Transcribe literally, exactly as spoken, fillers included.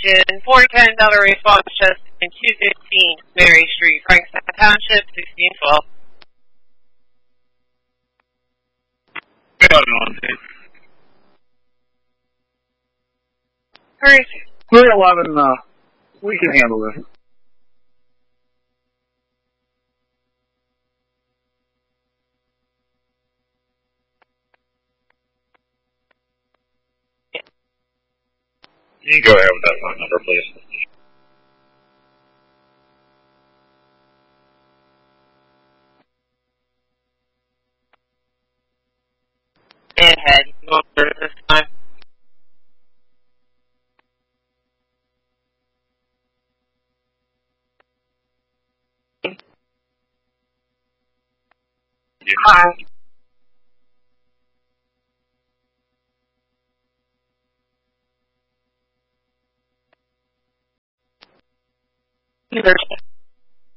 Station, four ten Delta Response Chest, and two fifteen Mary Street, Frankstown Township, sixteen twelve. Hurry. three eleven, uh, we can handle this. You can go ahead with that phone number, please. And head. No this time. Hi. Either